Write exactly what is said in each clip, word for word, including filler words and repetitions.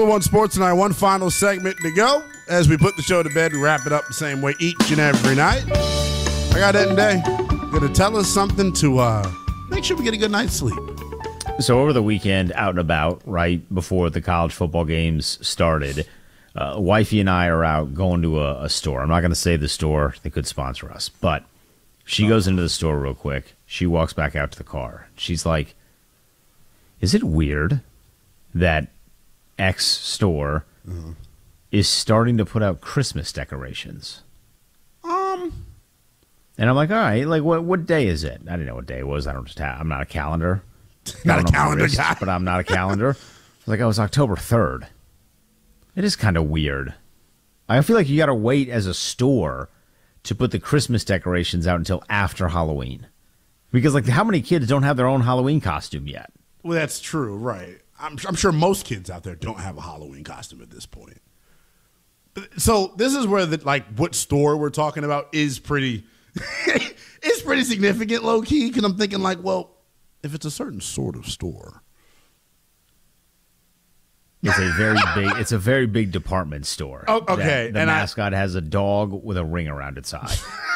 One Sports Tonight, one final segment to go. As we put the show to bed, we wrap it up the same way each and every night. I got Ed and Day going to tell us something to uh, make sure we get a good night's sleep. So over the weekend, out and about, right before the college football games started, uh, wifey and I are out going to a, a store. I'm not going to say the store. They could sponsor us. But she goes into the store real quick. She walks back out to the car. She's like, is it weird that X store mm-hmm. is starting to put out Christmas decorations? Um, and I'm like, all right, like what what day is it? I didn't know what day it was. I don't just have, I'm not a calendar. Not a calendar wrist, guy, but I'm not a calendar. I was like, oh, it's October third. It is kind of weird. I feel like you got to wait as a store to put the Christmas decorations out until after Halloween, because like how many kids don't have their own Halloween costume yet? Well, that's true, right? I'm, I'm sure most kids out there don't have a Halloween costume at this point. So this is where the like what store we're talking about is pretty, it's pretty significant, low key. Because I'm thinking like, well, if it's a certain sort of store, it's a very big, it's a very big department store. Oh, okay, the and mascot I, has a dog with a ring around its eye.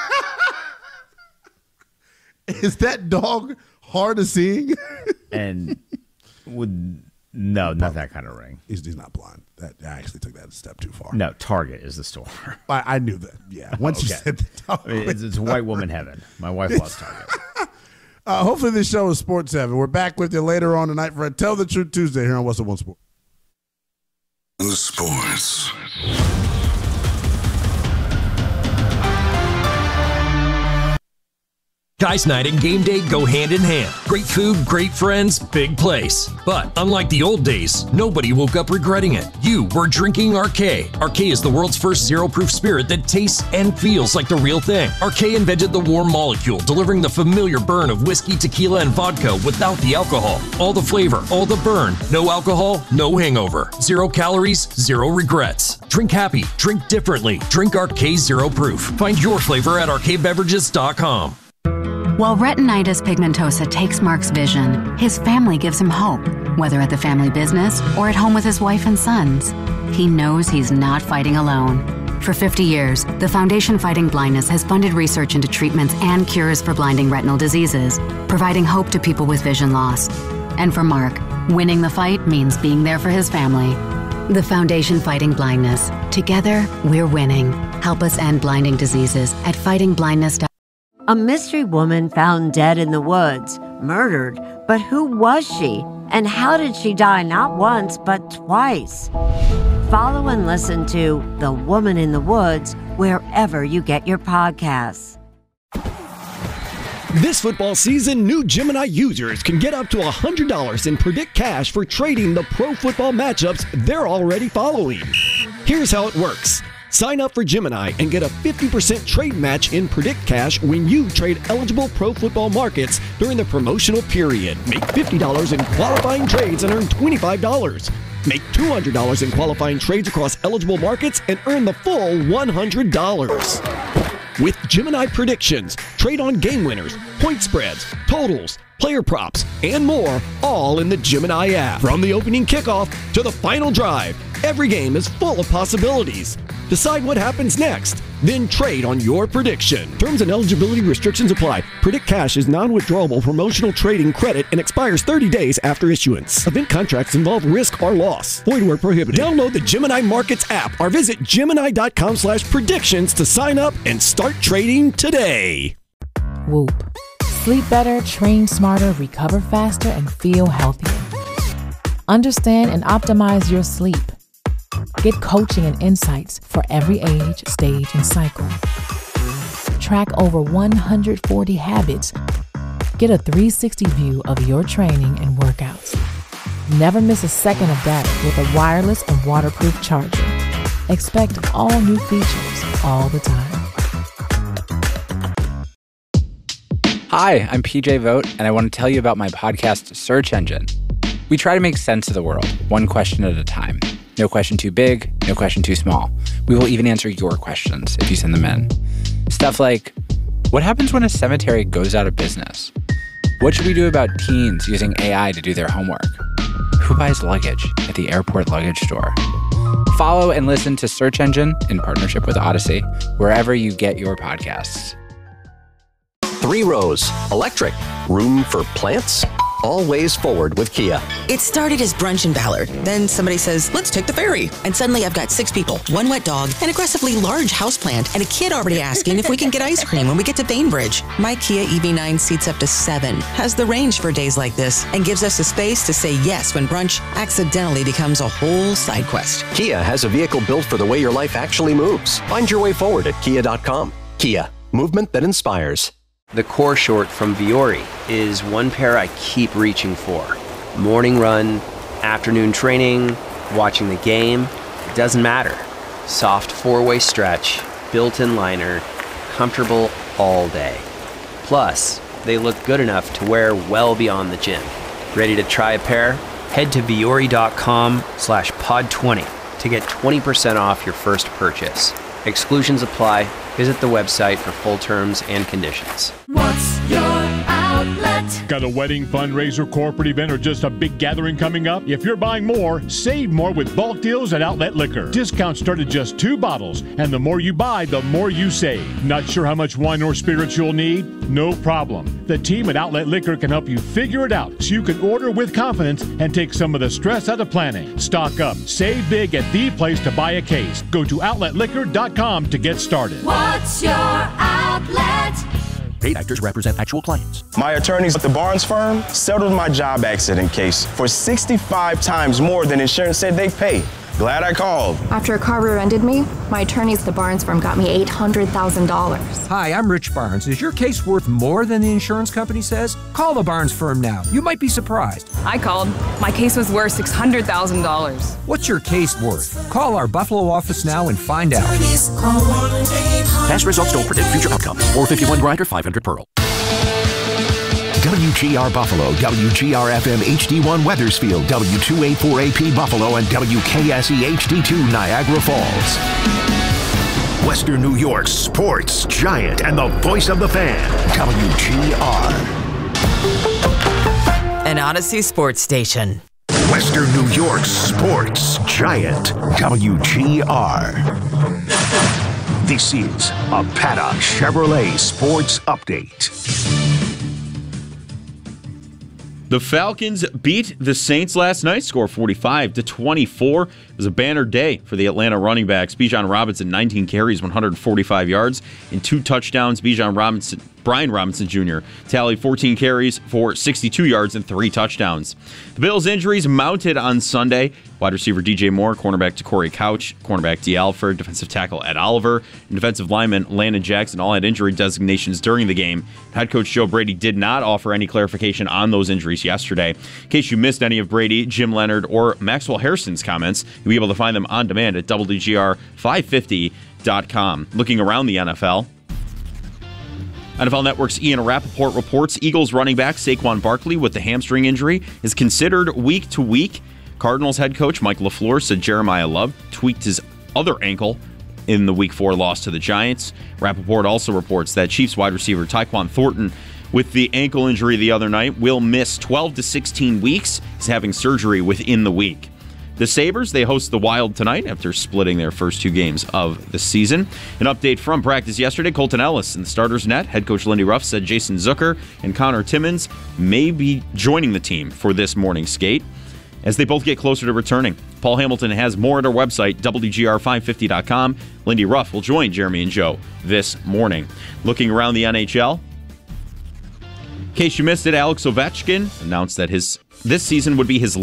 Is that dog hard of seeing? And would. No, not that kind of ring. He's, he's not blind. That I actually took that a step too far. No, Target is the store. I, I knew that. Yeah. Once okay. you said the dog, I mean, it's, it's white woman heaven. My wife loves Target. uh, hopefully this show is Sports Heaven. We're back with you later on tonight for a Tell the Truth Tuesday here on What's Up One Sports. The sports. Guys night and game day go hand in hand. Great food, great friends, big place. But unlike the old days, nobody woke up regretting it. You were drinking R K. R K is the world's first zero-proof spirit that tastes and feels like the real thing. R K invented the warm molecule, delivering the familiar burn of whiskey, tequila, and vodka without the alcohol. All the flavor, all the burn. No alcohol, no hangover. Zero calories, zero regrets. Drink happy, drink differently. Drink R K Zero Proof. Find your flavor at R K beverages dot com. While retinitis pigmentosa takes Mark's vision, his family gives him hope, whether at the family business or at home with his wife and sons. He knows he's not fighting alone. For fifty years, the Foundation Fighting Blindness has funded research into treatments and cures for blinding retinal diseases, providing hope to people with vision loss. And for Mark, winning the fight means being there for his family. The Foundation Fighting Blindness. Together, we're winning. Help us end blinding diseases at fighting blindness dot com. A mystery woman found dead in the woods, murdered. But who was she? And how did she die not once, but twice? Follow and listen to The Woman in the Woods wherever you get your podcasts. This football season, new Gemini users can get up to one hundred dollars in Predict Cash for trading the pro football matchups they're already following. Here's how it works. Sign up for Gemini and get a fifty percent trade match in Predict Cash when you trade eligible pro football markets during the promotional period. Make fifty dollars in qualifying trades and earn twenty-five dollars. Make two hundred dollars in qualifying trades across eligible markets and earn the full one hundred dollars. With Gemini Predictions, trade on game winners, point spreads, totals, player props, and more, all in the Gemini app. From the opening kickoff to the final drive, every game is full of possibilities. Decide what happens next, then trade on your prediction. Terms and eligibility restrictions apply. Predict Cash is non-withdrawable promotional trading credit and expires thirty days after issuance. Event contracts involve risk or loss. Void where prohibited. Download the Gemini Markets app or visit Gemini dot com slash predictions to sign up and start trading today. Whoop. Sleep better, train smarter, recover faster, and feel healthier. Understand and optimize your sleep. Get coaching and insights for every age, stage, and cycle. Track over one hundred forty habits. Get a three sixty view of your training and workouts. Never miss a second of data with a wireless and waterproof charger. Expect all new features all the time. Hi, I'm P J Vogt, and I want to tell you about my podcast, Search Engine. We try to make sense of the world, one question at a time. No question too big, no question too small. We will even answer your questions if you send them in. Stuff like, what happens when a cemetery goes out of business? What should we do about teens using A I to do their homework? Who buys luggage at the airport luggage store? Follow and listen to Search Engine in partnership with Odyssey, wherever you get your podcasts. Three rows, electric, room for plants. Always forward with Kia. It started as brunch in Ballard. Then somebody says, let's take the ferry. And suddenly I've got six people, one wet dog, an aggressively large houseplant, and a kid already asking if we can get ice cream when we get to Bainbridge. My Kia E V nine seats up to seven, has the range for days like this, and gives us the space to say yes when brunch accidentally becomes a whole side quest. Kia has a vehicle built for the way your life actually moves. Find your way forward at kia dot com. Kia, movement that inspires. The core short from Vuori is one pair I keep reaching for. Morning run, afternoon training, watching the game, it doesn't matter. Soft four-way stretch, built-in liner, comfortable all day. Plus, they look good enough to wear well beyond the gym. Ready to try a pair? Head to vuori.com slash pod 20 to get twenty percent off your first purchase. Exclusions apply. Visit the website for full terms and conditions. What's your outlet? Got a wedding, fundraiser, corporate event, or just a big gathering coming up? If you're buying more, save more with bulk deals at Outlet Liquor. Discounts start at just two bottles, and the more you buy, the more you save. Not sure how much wine or spirits you'll need? No problem. The team at Outlet Liquor can help you figure it out so you can order with confidence and take some of the stress out of planning. Stock up. Save big at the place to buy a case. Go to outlet liquor dot com to get started. What's your outlet? Paid actors represent actual clients. My attorneys at the Barnes firm settled my job accident case for sixty-five times more than insurance said they'd pay. Glad I called. After a car rear-ended me, my attorneys at the Barnes firm got me eight hundred thousand dollars. Hi, I'm Rich Barnes. Is your case worth more than the insurance company says? Call the Barnes firm now. You might be surprised. I called. My case was worth six hundred thousand dollars. What's your case worth? Call our Buffalo office now and find out. Past results don't predict future outcomes. four fifty-one Grinder, five hundred Pearl. W G R Buffalo, W G R F M H D one Weathersfield, W two eighty-four A P Buffalo, and W K S E H D two Niagara Falls. Western New York's sports giant and the voice of the fan, W G R. An Odyssey sports station. Western New York's sports giant, W G R. This is a Paddock Chevrolet Sports Update. The Falcons beat the Saints last night, score forty-five to twenty-four. It was a banner day for the Atlanta running backs. Bijan Robinson, nineteen carries, one hundred forty-five yards, and two touchdowns. Bijan Robinson, Brian Robinson Junior tallied fourteen carries for sixty-two yards and three touchdowns. The Bills' injuries mounted on Sunday. Wide receiver D J Moore, cornerback Corey Couch, cornerback D. Alford, defensive tackle Ed Oliver, and defensive lineman Landon Jackson all had injury designations during the game. Head coach Joe Brady did not offer any clarification on those injuries yesterday. In case you missed any of Brady, Jim Leonard, or Maxwell Harrison's comments, you'll be able to find them on demand at W G R five fifty dot com. Looking around the N F L, N F L Network's Ian Rappaport reports Eagles running back Saquon Barkley with the hamstring injury is considered week to week. Cardinals head coach Mike LaFleur said Jeremiah Love tweaked his other ankle in the week four loss to the Giants. Rappaport also reports that Chiefs wide receiver Tyquan Thornton, with the ankle injury the other night, will miss twelve to sixteen weeks. He's having surgery within the week. The Sabres, they host the Wild tonight after splitting their first two games of the season. An update from practice yesterday, Colton Ellis in the starter's net. Head coach Lindy Ruff said Jason Zucker and Connor Timmons may be joining the team for this morning skate as they both get closer to returning. Paul Hamilton has more at our website, W G R five fifty dot com. Lindy Ruff will join Jeremy and Joe this morning. Looking around the N H L, in case you missed it, Alex Ovechkin announced that his this season would be his